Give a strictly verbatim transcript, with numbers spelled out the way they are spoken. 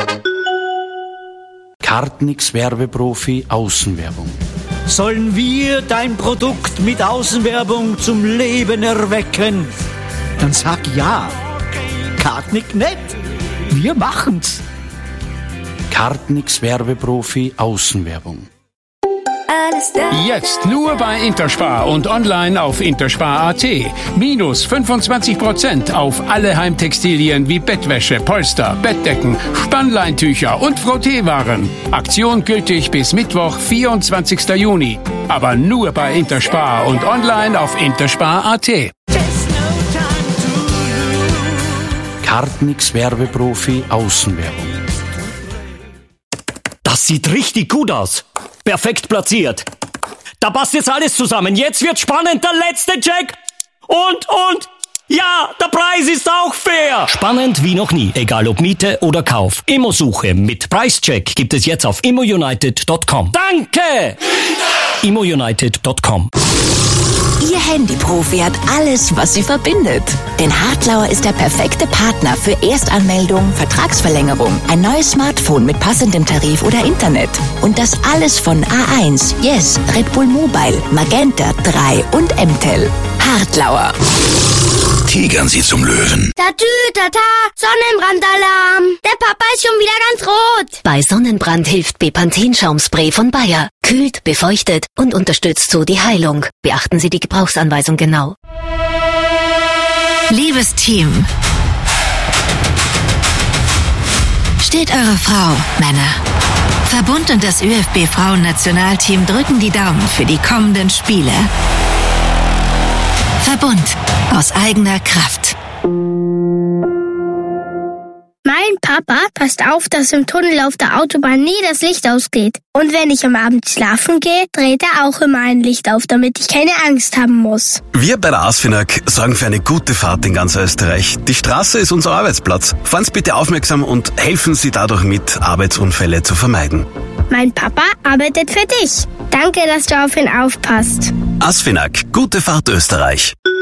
Kartnix Werbeprofi Außenwerbung. Sollen wir dein Produkt mit Außenwerbung zum Leben erwecken? Dann sag ja. Kartnick nicht. Wir machen's. Kartnix Werbeprofi Außenwerbung. Jetzt nur bei Interspar und online auf interspar punkt at. Minus fünfundzwanzig Prozent auf alle Heimtextilien wie Bettwäsche, Polster, Bettdecken, Spannleintücher und Frotteewaren. Aktion gültig bis Mittwoch, vierundzwanzigsten Juni. Aber nur bei Interspar und online auf interspar punkt at. Kartnix Werbeprofi Außenwerbung. Das sieht richtig gut aus. Perfekt platziert. Da passt jetzt alles zusammen. Jetzt wird spannend. Der letzte Check. Und, und. Ja, der Preis ist auch fair. Spannend wie noch nie. Egal ob Miete oder Kauf. Immosuche mit Preischeck gibt es jetzt auf immounited punkt com. Danke. immounited punkt com. Ihr Handyprofi hat alles, was sie verbindet. Denn Hartlauer ist der perfekte Partner für Erstanmeldung, Vertragsverlängerung, ein neues Smartphone mit passendem Tarif oder Internet. Und das alles von A eins, Yes, Red Bull Mobile, Magenta drei und M T E L. Hartlauer. Tigern Sie zum Löwen. Tatü, tata, Sonnenbrandalarm. Der Papa ist schon wieder ganz rot. Bei Sonnenbrand hilft Bepanthen-Schaumspray von Bayer. Kühlt, befeuchtet und unterstützt so die Heilung. Beachten Sie die Gebrauchsanweisung genau. Liebes Team, steht eure Frau, Männer. Verbund und das ÖFB-Frauen-Nationalteam drücken die Daumen für die kommenden Spiele. Verbund aus eigener Kraft. Mein Papa passt auf, dass im Tunnel auf der Autobahn nie das Licht ausgeht. Und wenn ich am Abend schlafen gehe, dreht er auch immer ein Licht auf, damit ich keine Angst haben muss. Wir bei der ASFINAG sorgen für eine gute Fahrt in ganz Österreich. Die Straße ist unser Arbeitsplatz. Fahren Sie bitte aufmerksam und helfen Sie dadurch mit, Arbeitsunfälle zu vermeiden. Mein Papa arbeitet für dich. Danke, dass du auf ihn aufpasst. ASFINAG, gute Fahrt Österreich.